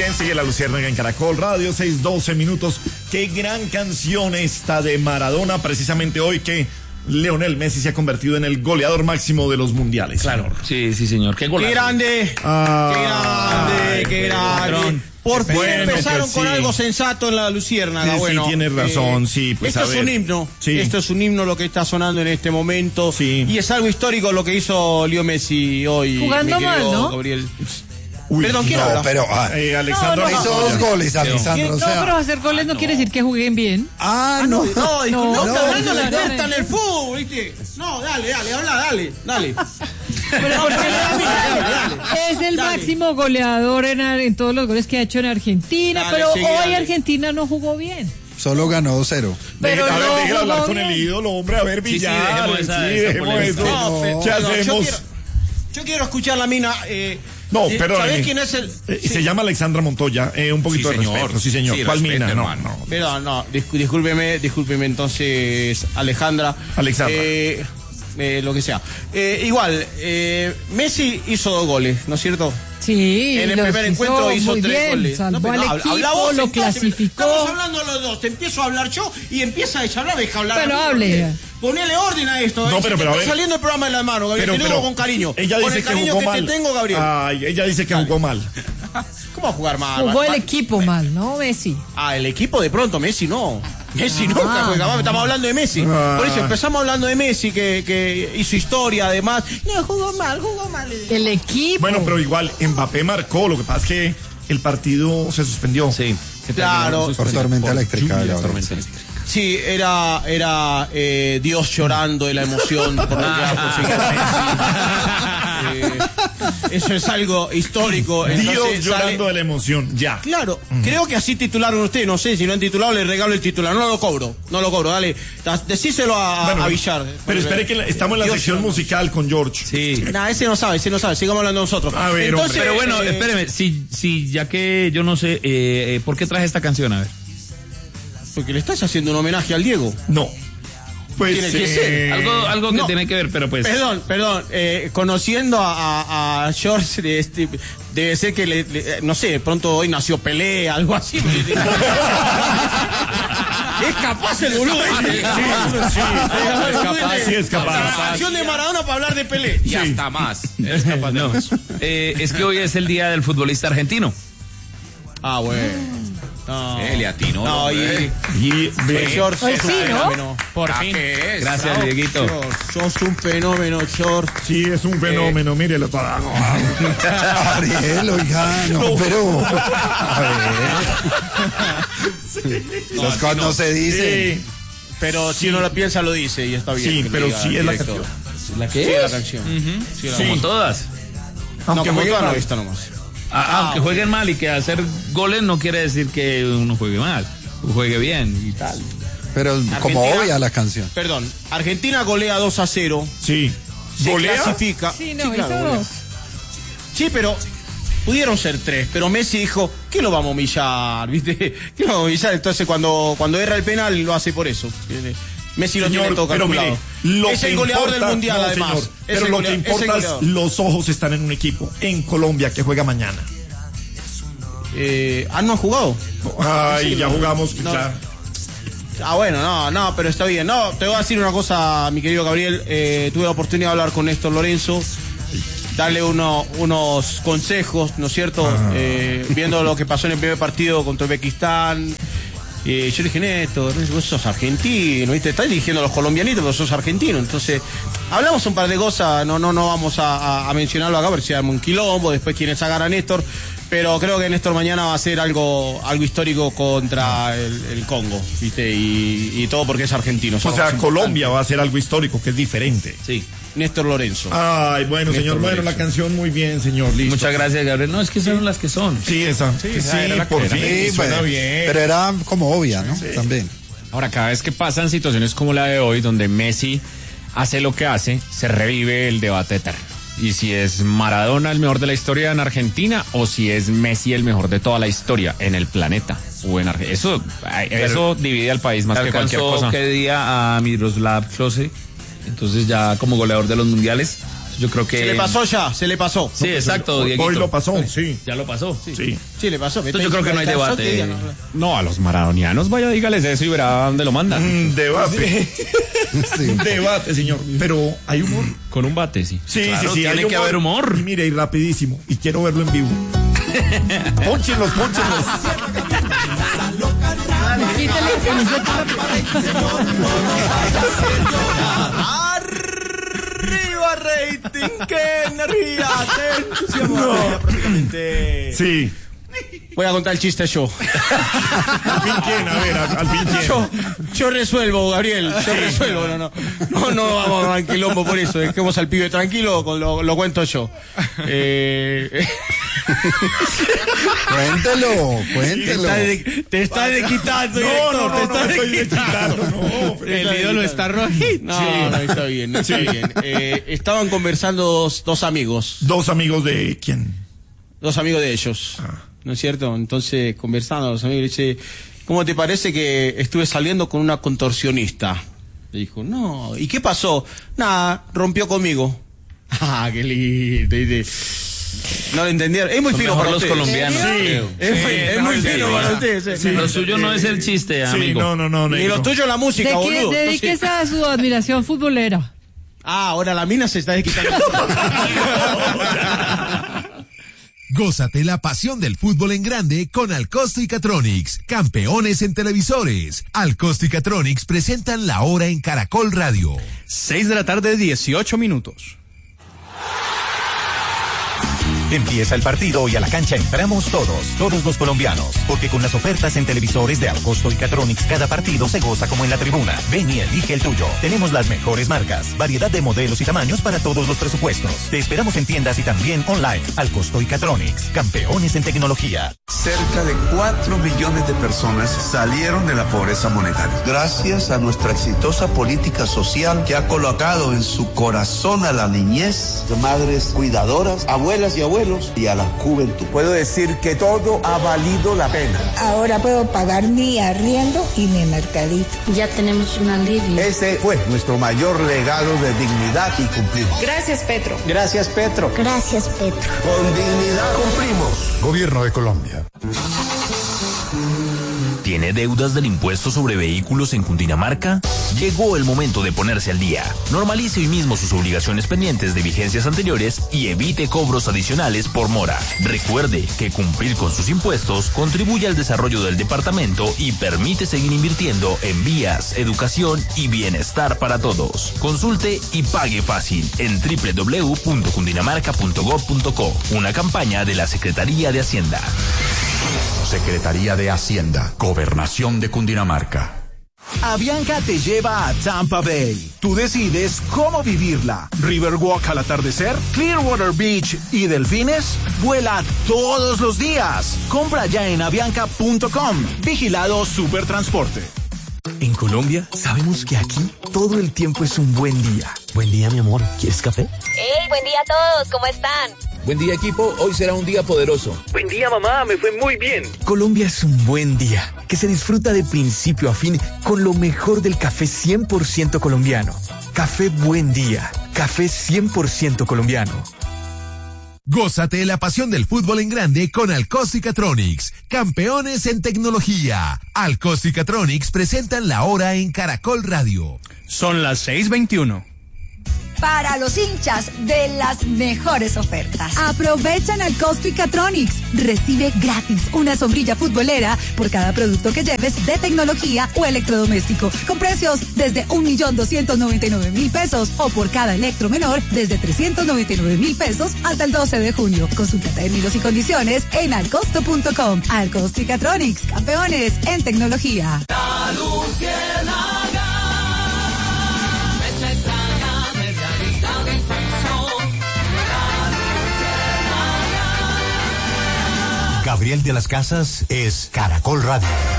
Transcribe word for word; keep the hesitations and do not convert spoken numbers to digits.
bien, sigue La Luciérnaga en Caracol Radio, seis doce minutos. Qué gran canción esta de Maradona, precisamente hoy que Lionel Messi se ha convertido en el goleador máximo de los mundiales. Claro. Señor. Sí, sí, señor. Qué golazo. ¡Qué grande! Ah, ¡Qué grande! ay, ¡Qué grande! patrón. Por fin Bueno, empezaron pues con sí. algo sensato en La Luciérnaga. Sí, bueno, sí, tienes razón, sí, pues, esto a es ver. un himno. Sí. Esto es un himno lo que está sonando en este momento. Sí. Y es algo histórico lo que hizo Leo Messi hoy. Jugando mi mal, querido ¿no? Gabriel. Uy, Perdón, ¿quién No, habla? pero ah, Eh, Alexandra No, no, hizo Montoya. dos goles, Alexandro. No, O sea, pero hacer goles no quiere decir que jueguen bien. ah, no. No, disculpa, No, no, está no, hablando la no, experta no. en el fútbol, ¿viste? No, dale, dale, habla, dale, dale. Pero ¿por qué le da Dale, miedo? dale. Es el Dale. máximo goleador en, en todos los goles que ha hecho en Argentina, Dale, pero sigue, hoy dale. Argentina no jugó bien. Solo ganó dos cero. Pero Deje- a ver, no deje de hablar jugó con bien. el ídolo, hombre, a ver, Sí, sí, Villar. dejemos esa- sí, esa dejemos polémica. eso. No, pero- ¿Qué no, yo hacemos? quiero- Yo quiero escuchar la mina. Eh, No, eh, perdóname. ¿Sabés quién es el...? Eh, Sí. Se llama Alexandra Montoya, eh, un poquito Sí, de señor. respeto, sí señor. Sí, ¿Cuál respeto, mina? No, hermano. no. Perdón, no, discú- discúlpeme, discúlpeme entonces, Alejandra. Alexandra. Eh, eh, lo que sea. Eh, igual, eh, Messi hizo dos goles, ¿no es cierto? Sí, En el los primer encuentro hizo muy tres bien, goles. salvó pero al habla- equipo, habla vos, lo sentate, clasificó. Estamos hablando los dos, te empiezo a hablar yo y empieza ella a hablar, deja hablar. Pero a mí, hable. porque Ponele orden a esto. No, eh, pero- se pero te a está ver. saliendo el programa de las manos, Gabriel, te lo digo con cariño. Ella con dice el que cariño jugó que mal. te tengo, Gabriel. Ay, ella dice que jugó mal. ¿Cómo va a jugar mal? Jugó Va- el va- equipo mal, ¿no, Messi? Ah, el equipo de pronto, Messi no. Messi Ah. nunca juega mal, estamos hablando de Messi. Ah. Por eso empezamos hablando de Messi, que, que hizo historia además. No, jugó mal, jugó mal. El equipo. Bueno, pero igual Mbappé marcó, lo que pasa es que el partido se suspendió. Sí. Claro. Por tormenta eléctrica. lluvia, Gabriel. Tormenta eléctrica. Sí, era, era eh, Dios llorando de la emoción por lo que ha conseguido Messi. Eh, eso es algo histórico. Dios Entonces, llorando sale- de la emoción, ya. Claro, creo que así titularon ustedes, no sé, si no han titulado le regalo el titular, no lo cobro, no lo cobro, dale, da- decíselo a, Bueno, a Villar. Pero espere que la- estamos en la Dios sección llorando. musical con George. Sí. Nah, ese no sabe, ese no sabe, sigamos hablando nosotros. A ver, hombre. Pero bueno, eh, espéreme, si, si ya que yo no sé, eh, eh, ¿por qué traje esta canción? A ver. Porque le estás haciendo un homenaje al Diego. No. Pues Tiene que eh, ser. Algo, algo que no. tiene que ver, pero pues... Perdón, perdón, eh, conociendo a, a, a George, de este, debe ser que, le, le- no sé, de pronto hoy nació Pelé, algo así. Es capaz el boludo este. Sí, sí, Es capaz, sí es capaz. La canción de Maradona para hablar de Pelé. Y hasta más. Es capaz de más. Eh, es que hoy es el día del futbolista argentino. Ah, bueno. No. Eh, le atinó, No, hombre. y... Y ve- George Hoy es sí, un ¿no? fenómeno. Por fin. es? Gracias, Bravo. Dieguito. George, sos un fenómeno, George. sí, es un fenómeno, mírelo todo. Gabriel, oiga, no, pero. A ver. Las cosas no se dicen. Sí, Pero si uno lo piensa, lo dice y está bien. sí, que lo pero diga sí es la directo. canción. ¿La Sí, qué es la es? canción. Sí, la Sí. Como todas. No, Aunque como juegue toda no, mal. esta nomás. Ah, aunque jueguen mal y que hacer goles no quiere decir que uno juegue mal. Juegue bien y tal. Pero como Argentina- obvia la canción. Perdón, Argentina golea dos a cero. Sí. Se ¿Golea? clasifica. Sí, no, Sí, claro, hizo golea. dos. Sí, pero pudieron ser tres. Pero Messi dijo, ¿qué lo vamos a humillar? ¿Viste? ¿Qué lo vamos a humillar? Entonces cuando, cuando erra el penal lo hace por eso. Messi lo Señor, tiene todo pero calculado. mire, lo es que el goleador importa- del mundial, no, además. señor, Es pero el lo golea- que es el importa es goleador. los ojos están en un equipo, en Colombia, que juega mañana. Eh, ¿Ah, no han jugado? Ay, Sí, ya no, jugamos, no. ya. Ah, bueno, no, no, pero está bien. No, te voy a decir una cosa, mi querido Gabriel. Eh, tuve la oportunidad de hablar con Néstor Lorenzo, darle uno, unos consejos, ¿no es cierto? Eh, viendo lo que pasó en el primer partido contra Uzbekistán. Eh, yo le dije, Néstor, vos sos argentino, ¿viste? Estás dirigiendo a los colombianitos, pero sos argentino. Entonces, hablamos un par de cosas, no, no, no vamos a, a- a mencionarlo acá, a ver si arma un quilombo, después quienes hagan a Néstor. Pero creo que Néstor mañana va a hacer algo, algo histórico contra el, el Congo, ¿viste? Y, y todo porque es argentino. O Somos sea, importantes. Colombia va a hacer algo histórico que es diferente. Sí. Néstor Lorenzo. Ay, bueno, Néstor señor, bueno, Lorenzo. la canción muy bien, señor, listo. Muchas gracias, Gabriel. No, es que son las que son. Sí, esa. Sí, esa era la que por era. fin, Sí, suena bueno, bien. pero era como obvia, ¿no? También. Ahora, cada vez que pasan situaciones como la de hoy, donde Messi hace lo que hace, se revive el debate eterno. Y si es Maradona el mejor de la historia en Argentina o si es Messi el mejor de toda la historia en el planeta o en Argentina. Eso, ay, eso divide al país más que cualquier Alcanzó cosa. que día a Miroslav Klose, entonces ya como goleador de los mundiales. Yo creo que... Se le pasó ya, se le pasó. Sí, exacto, Dieguito. Hoy lo pasó, sí. Ya lo pasó. Sí, Sí. sí le pasó. Entonces yo creo que no hay debate. No, a los maradonianos, vaya, dígales eso y verá dónde lo mandan. Mm, debate. Sí. Debate, señor. Pero hay humor. Con un bate, sí. Sí, Claro, sí, sí. tiene hay que haber humor. Y mire, y rapidísimo. Y quiero verlo en vivo. Pónchenlos, pónchenlos. Quítale el ¡Arriba, rating! ¡Qué energía! ¡Qué entusiasmo! No. Prácticamente... Sí. Voy a contar el chiste yo. ¿Al fin quién? A ver, al, al fin quién. Yo, yo resuelvo, Gabriel. Yo resuelvo, no, no. No, no vamos a dar quilombo por eso. Dejemos al pibe tranquilo, con lo, lo cuento yo. Eh... Cuéntelo, Te cuéntelo. está, de, te está de quitando, No, director, no, no, te no, está no de estoy de quitando. quitando, no. El ídolo está rojito. No, no, está bien, está bien. Eh, estaban conversando dos, dos amigos, Dos amigos de quién. dos amigos de ellos, Ah. ¿no es cierto? Entonces, conversando, los amigos le dice, ¿cómo te parece que estuve saliendo con una contorsionista? Le dijo, no, ¿y qué pasó? Nada, rompió conmigo. Ah, qué lindo. Dice, no lo entendieron. Es muy Son fino mejor para los usted. colombianos. Sí, es, Sí, es muy sí, fino sí. para usted. Sí. Lo suyo no es el chiste, Sí, amigo. no, no, no, Y negro. lo tuyo es la música, De que boludo. dediques Entonces- a su admiración futbolera. Ah, ahora la mina se está desquitando. Gózate la pasión del fútbol en grande con Alcosto y Catronics, campeones en televisores. Alcosto y Catronics presentan La Hora en Caracol Radio. seis de la tarde, dieciocho minutos. Empieza el partido y a la cancha entramos todos, todos los colombianos, porque con las ofertas en televisores de Alcosto y Catronics cada partido se goza como en la tribuna. Ven y elige el tuyo. Tenemos las mejores marcas, variedad de modelos y tamaños para todos los presupuestos. Te esperamos en tiendas y también online. Alcosto y Catronics, campeones en tecnología. Cerca de cuatro millones de personas salieron de la pobreza monetaria. Gracias a nuestra exitosa política social que ha colocado en su corazón a la niñez, madres cuidadoras, abuelas y abuelos, y a la juventud. Puedo decir que todo ha valido la pena. Ahora puedo pagar mi arriendo y mi mercadito. Ya tenemos un alivio. Ese fue nuestro mayor legado de dignidad y cumplimos. Gracias, Petro. Gracias, Petro. Gracias, Petro. Con dignidad cumplimos. Gobierno de Colombia. ¿Tiene deudas del impuesto sobre vehículos en Cundinamarca? Llegó el momento de ponerse al día. Normalice hoy mismo sus obligaciones pendientes de vigencias anteriores y evite cobros adicionales por mora. Recuerde que cumplir con sus impuestos contribuye al desarrollo del departamento y permite seguir invirtiendo en vías, educación y bienestar para todos. Consulte y pague fácil en doble u doble u doble u punto cundinamarca punto gob punto co. Una campaña de la Secretaría de Hacienda. Secretaría de Hacienda, Gobernación de Cundinamarca. Avianca te lleva a Tampa Bay. Tú decides cómo vivirla. Riverwalk al atardecer, Clearwater Beach y delfines. Vuela todos los días. Compra ya en avianca punto com. Vigilado Supertransporte. En Colombia sabemos que aquí todo el tiempo es un buen día. Buen día, mi amor. ¿Quieres café? ¡Hey, buen día a todos! ¿Cómo están? Buen día, equipo. Hoy será un día poderoso. Buen día, mamá. Me fue muy bien. Colombia es un buen día que se disfruta de principio a fin con lo mejor del café cien por ciento colombiano. Café Buen Día. Café cien por ciento colombiano. Gózate la pasión del fútbol en grande con Alcosto y Catronics, campeones en tecnología. Alcosto y Catronics presentan La Hora en Caracol Radio. Son las seis veintiuno. Para los hinchas de las mejores ofertas. Aprovechan Alcosto y Catronics. Recibe gratis una sombrilla futbolera por cada producto que lleves de tecnología o electrodoméstico, con precios desde un millón doscientos noventa y nueve mil pesos o por cada electro menor desde trescientos noventa y nueve mil pesos hasta el doce de junio. Consulta términos y condiciones en alcosto punto com. Alcosto y Catronics, campeones en tecnología. La luciérnaga, esa extraña de realidad de ficción. Gabriel de las Casas es Caracol Radio.